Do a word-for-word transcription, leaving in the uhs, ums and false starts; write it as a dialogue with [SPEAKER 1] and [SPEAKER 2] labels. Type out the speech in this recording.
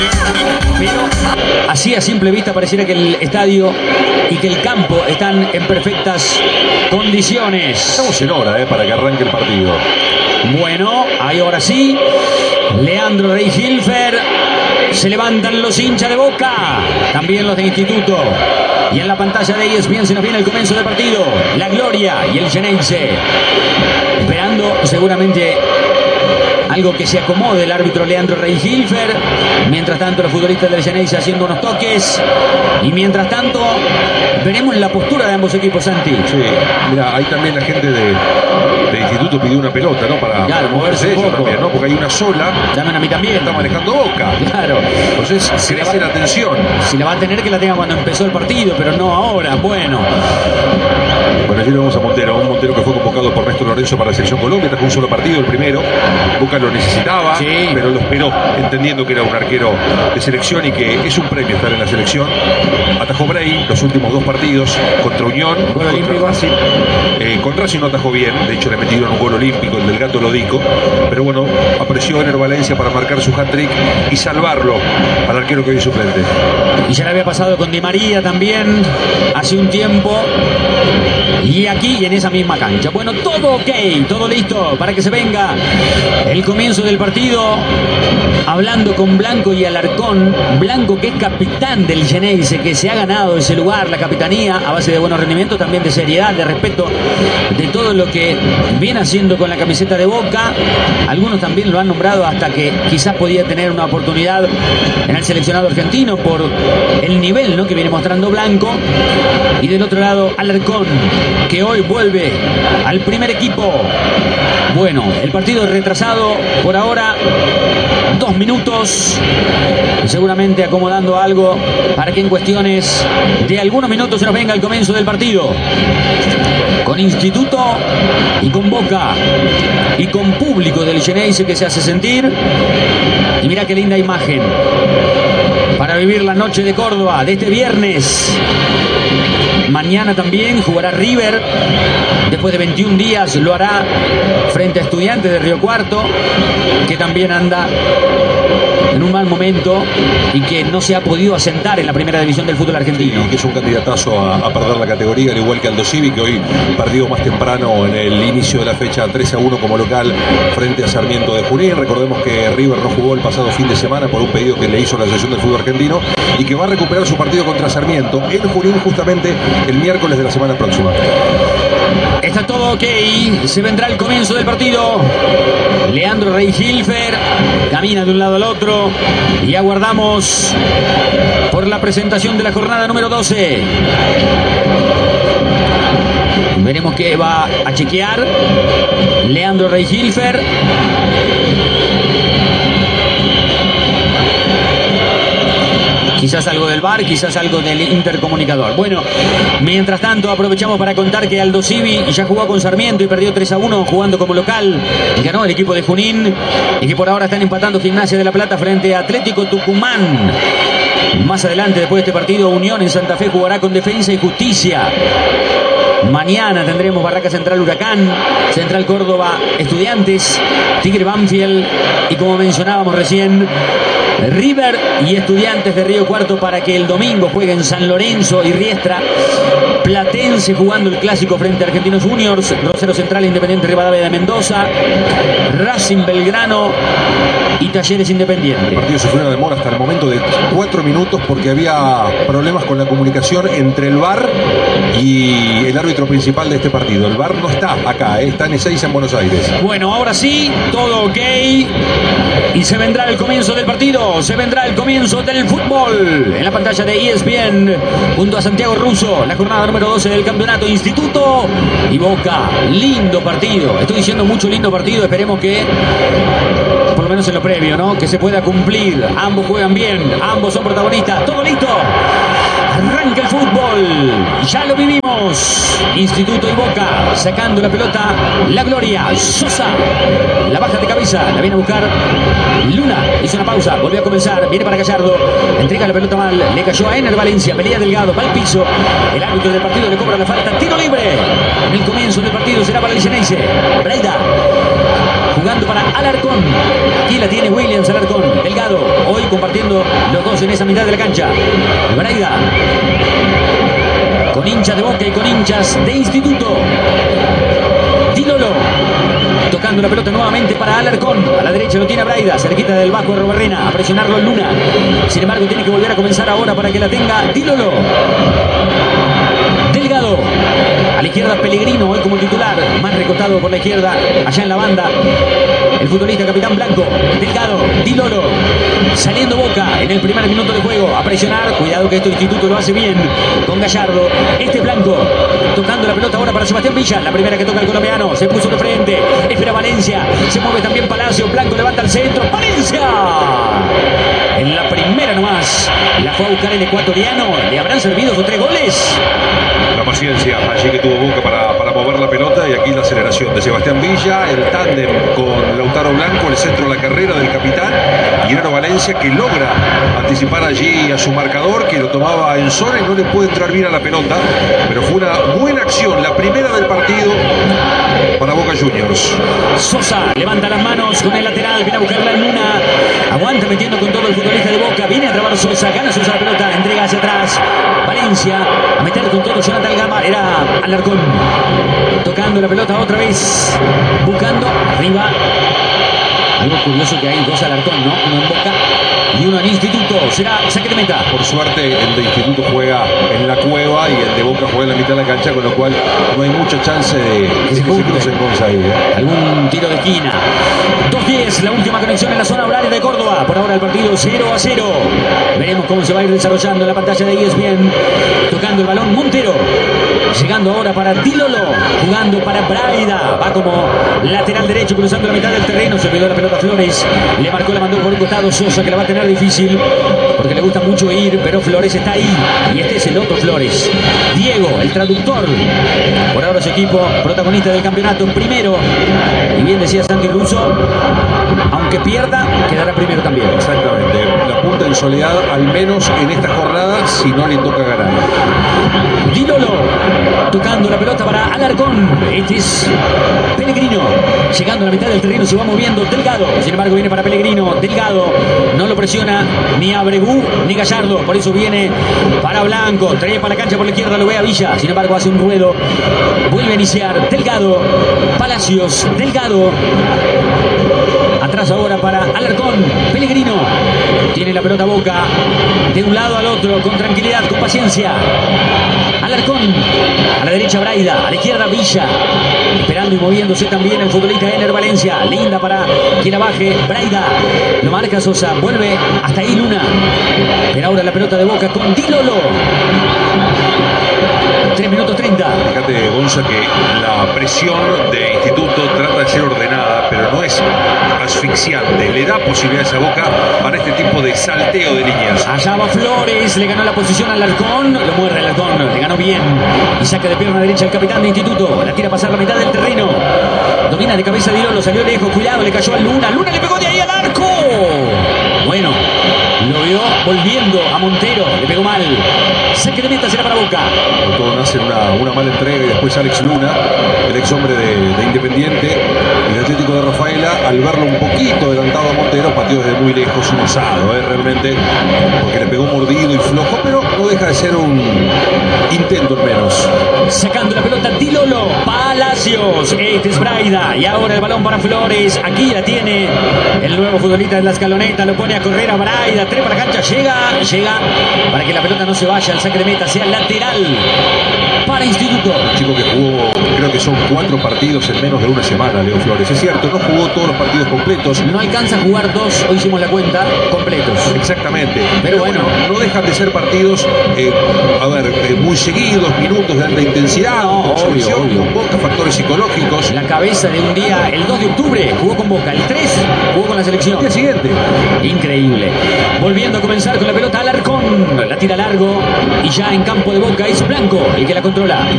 [SPEAKER 1] Pero así a simple vista pareciera que el estadio y que el campo están en perfectas condiciones.
[SPEAKER 2] Estamos en hora, eh, para que arranque el partido.
[SPEAKER 1] Bueno, ahí ahora sí, Leandro Rey-Hilfer. Se levantan los hinchas de Boca, también los de Instituto. Y en la pantalla de E S P N se nos viene el comienzo del partido. La Gloria y el Xeneize. Esperando seguramente algo que se acomode el árbitro Leandro Rey-Hilfer. Mientras tanto, los futbolistas del Xeneize haciendo unos toques. Y mientras tanto, veremos la postura de ambos equipos, Santi.
[SPEAKER 2] Sí, mira, ahí también la gente de, de Instituto pidió una pelota, ¿no? Para
[SPEAKER 1] claro, moverse un poco.
[SPEAKER 2] También, ¿no? Porque hay una sola.
[SPEAKER 1] Llamen a mí también.
[SPEAKER 2] Está manejando Boca.
[SPEAKER 1] Claro.
[SPEAKER 2] Entonces,
[SPEAKER 1] si
[SPEAKER 2] crece la tensión.
[SPEAKER 1] Si la va a tener, que la tenga cuando empezó el partido, pero no ahora. Bueno.
[SPEAKER 2] Bueno, allí lo vamos a Montero, un Montero que fue convocado por Néstor Lorenzo para la Selección Colombia, trajo un solo partido, el primero. Boca lo necesitaba,
[SPEAKER 1] sí,
[SPEAKER 2] pero lo esperó, entendiendo que era un arquero de selección y que es un premio estar en la selección. Atajó Bray los últimos dos partidos contra Unión,
[SPEAKER 1] gol
[SPEAKER 2] contra
[SPEAKER 1] olímpico.
[SPEAKER 2] Racing. Eh, con Racing no atajó bien, de hecho le metieron un gol olímpico, el del Gato Lodico. Pero bueno, apareció Ener Valencia para marcar su hat-trick y salvarlo al arquero que hoy es suplente.
[SPEAKER 1] Y ya le había pasado con Di María también hace un tiempo. Y aquí y en esa misma cancha. Bueno, todo ok, todo listo para que se venga el comienzo del partido. Hablando con Blanco y Alarcón. Blanco, que es capitán del Xeneize, que se ha ganado ese lugar, la capitanía, a base de buenos rendimientos, también de seriedad, de respeto, de todo lo que viene haciendo con la camiseta de Boca. Algunos también lo han nombrado hasta que quizás podía tener una oportunidad en el seleccionado argentino por el nivel, ¿no?, que viene mostrando Blanco. Y del otro lado, Alarcón, que hoy vuelve al primer equipo. Bueno, el partido retrasado por ahora dos minutos, seguramente acomodando algo para que en cuestiones de algunos minutos se nos venga el comienzo del partido. Con Instituto y con Boca y con público del Xeneize que se hace sentir. Y mira qué linda imagen para vivir la noche de Córdoba de este viernes. Mañana también jugará River. Después de veintiún días lo hará frente a Estudiantes de Río Cuarto, que también anda en un mal momento y que no se ha podido asentar en la primera división del fútbol argentino.
[SPEAKER 2] Sí, que es un candidatazo a, a perder la categoría, al igual que Aldo Civi, que hoy perdió más temprano en el inicio de la fecha tres a uno como local frente a Sarmiento de Junín. Recordemos que River no jugó el pasado fin de semana por un pedido que le hizo la Asociación del Fútbol Argentino y que va a recuperar su partido contra Sarmiento en Junín justamente el miércoles de la semana próxima.
[SPEAKER 1] Está todo ok, se vendrá el comienzo del partido. Leandro Rey-Hilfer camina de un lado al otro y aguardamos por la presentación de la jornada número doce. Veremos que va a chequear Leandro Rey-Hilfer. Quizás algo del V A R, quizás algo del intercomunicador. Bueno, mientras tanto aprovechamos para contar que Aldo Civi ya jugó con Sarmiento y perdió tres a uno jugando como local. Y ganó el equipo de Junín y que por ahora están empatando Gimnasia de La Plata frente a Atlético Tucumán. Más adelante, después de este partido, Unión en Santa Fe jugará con Defensa y Justicia. Mañana tendremos Barraca Central Huracán, Central Córdoba Estudiantes, Tigre Banfield y, como mencionábamos recién, River y Estudiantes de Río Cuarto, para que el domingo jueguen San Lorenzo y Riestra, Platense jugando el clásico frente a Argentinos Juniors, Rosario Central Independiente Rivadavia de Mendoza, Racing Belgrano y Talleres Independiente.
[SPEAKER 2] El partido sufrió una demora hasta el momento de cuatro minutos porque había problemas con la comunicación entre el V A R y el árbitro principal de este partido. El V A R no está acá, ¿eh? Está en Ezeiza, en Buenos Aires.
[SPEAKER 1] Bueno, ahora sí, todo ok. Y se vendrá el comienzo del partido, se vendrá el comienzo del fútbol. En la pantalla de E S P N, junto a Santiago Russo, la jornada número doce del campeonato. Instituto y Boca. Lindo partido. Estoy diciendo mucho lindo partido. Esperemos que, por lo menos en lo previo, ¿no?, que se pueda cumplir. Ambos juegan bien, ambos son protagonistas. Todo listo. Arranca el fútbol. Ya lo vivimos. Instituto y Boca sacando la pelota. La Gloria. Sosa. La baja de cabeza. La viene a buscar Luna. Hizo una pausa. Volvió a comenzar. Viene para Gallardo. Entrega la pelota mal. Le cayó a Ener Valencia. Pelea Delgado. Va al piso. El árbitro del partido le cobra la falta. Tiro libre. En el comienzo del partido será para el Xeneize. Braida. Jugando para Alarcón. Aquí la tiene Williams Alarcón. Delgado. Delgado, hoy compartiendo los dos en esa mitad de la cancha. Braida, con hinchas de Boca y con hinchas de Instituto. Di Lolo, tocando la pelota nuevamente para Alarcón. A la derecha lo tiene Braida, cerquita del Vasco de Robarrena, a presionarlo Luna. Sin embargo, tiene que volver a comenzar ahora para que la tenga Di Lolo. Delgado, a la izquierda Pellegrino, hoy como titular, más recostado por la izquierda, allá en la banda, el futbolista Capitán Blanco. Delgado, Di Lolo, saliendo Boca en el primer minuto de juego, a presionar, cuidado que esto Instituto lo hace bien, con Gallardo, este Blanco, tocando la pelota ahora para Sebastián Villa, la primera que toca el colombiano, se puso de frente, espera Valencia, se mueve también Palacio, Blanco levanta el centro, Valencia, en la primera nomás, la fue a buscar el ecuatoriano, le habrán servido sus tres goles.
[SPEAKER 2] La paciencia allí que tuvo Boca para, para mover la pelota, y aquí la aceleración de Sebastián Villa, el tándem con Lautaro Blanco, el centro de la carrera del capitán, y Enero Valencia, que logra anticipar allí a su marcador, que lo tomaba en zona y no le puede entrar bien a la pelota, pero fue una buena acción, la primera del partido para Boca Juniors.
[SPEAKER 1] Sosa levanta las manos con el lateral, viene a buscar la Luna, aguanta metiendo con todo el futbolista de Boca, viene a trabar Sosa, gana Sosa la pelota, entrega hacia atrás, Valencia a meter con todo Jonathan Gama, era Alarcón, tocando la pelota otra vez, buscando arriba. Algo curioso que hay dos Alarcón, ¿no? Uno en Boca y uno en Instituto. Será saque de meta.
[SPEAKER 2] Por suerte el de Instituto juega en la cueva y el de Boca juega en la mitad de la cancha, con lo cual no hay mucha chance de que se crucen con ahí, ¿eh?
[SPEAKER 1] Algún tiro de esquina. dos diez, la última conexión en la zona horaria de Córdoba. Por ahora el partido cero a cero. Veremos cómo se va a ir desarrollando en la pantalla de E S P N. Tocando el balón Montero. Llegando ahora para Di Lolo, jugando para Braida, va como lateral derecho cruzando la mitad del terreno, se olvidó la pelota Flores, le marcó, la mandó por un costado Sosa, que la va a tener difícil porque le gusta mucho ir, pero Flores está ahí y este es el otro Flores, Diego, el traductor, por ahora su equipo protagonista del campeonato, primero, y bien decía Santi Russo, aunque pierda quedará primero también.
[SPEAKER 2] Exactamente, la punta en soledad al menos en esta jornada, si no le toca ganar.
[SPEAKER 1] Di Lolo, tocando la pelota para Alarcón, este es Pellegrino, llegando a la mitad del terreno, se va moviendo Delgado, sin embargo viene para Pellegrino, Delgado, no lo presiona ni Abregú ni Gallardo, por eso viene para Blanco, trae para la cancha por la izquierda, lo ve a Villa, sin embargo hace un ruedo, vuelve a iniciar Delgado, Palacios, Delgado, atrás ahora para Alarcón, Pellegrino, tiene la pelota Boca, de un lado al otro, con tranquilidad, con paciencia, Alarcón, a la derecha Braida, a la izquierda Villa, esperando y moviéndose también el futbolista Ener Valencia, linda para que la baje, Braida, lo marca Sosa, vuelve hasta ahí Luna, pero ahora la pelota de Boca con Di Lolo. tres minutos treinta.
[SPEAKER 2] Fíjate, Gonza, que la presión de Instituto trata de ser ordenada, pero no es asfixiante. Le da posibilidades a Boca para este tipo de salteo de líneas.
[SPEAKER 1] Allá va Flores, le ganó la posición al Alarcón, lo muerde el Alarcón, le ganó bien. Y saca de pierna derecha el capitán de Instituto, la tira a pasar la mitad del terreno. Domina de cabeza Di Lolo, salió lejos, cuidado, le cayó a Luna. Luna le pegó de ahí al arco. Bueno, lo vio volviendo a Montero, le pegó mal. Saque de meta será para Boca.
[SPEAKER 2] Todo nace una, una mala entrega y después Alex Luna, el ex hombre de, de Independiente, el Atlético de Rafaela, al verlo un poquito adelantado a Montero, pateó desde muy lejos, un osado, ¿eh? Realmente, porque le pegó mordido y flojo, pero no deja de ser un intento al menos.
[SPEAKER 1] Sacando la pelota Di Lolo, Palacios, este es Braida, y ahora el balón para Flores, aquí la tiene el nuevo futbolista de la escaloneta, lo pone a correr a Braida, trepa la cancha, llega, llega, para que la pelota no se vaya al saque de meta, sea lateral para Instituto.
[SPEAKER 2] Un chico que jugó, creo que son cuatro partidos en menos de una semana, Leo Flores. Es cierto, no jugó todos los partidos completos.
[SPEAKER 1] No alcanza a jugar dos, hoy hicimos la cuenta, completos.
[SPEAKER 2] Exactamente.
[SPEAKER 1] Pero,
[SPEAKER 2] Pero
[SPEAKER 1] bueno,
[SPEAKER 2] bueno, no dejan de ser partidos, eh, a ver, eh, muy seguidos, minutos de alta intensidad,
[SPEAKER 1] No, obvio, obvio.
[SPEAKER 2] con pocos factores psicológicos.
[SPEAKER 1] La cabeza de un día, el dos de octubre, jugó con Boca, el tres jugó con la selección.
[SPEAKER 2] El día siguiente.
[SPEAKER 1] Increíble. Volviendo a comenzar con la pelota Alarcón, la tira largo y ya en campo de Boca es Blanco el que la controla.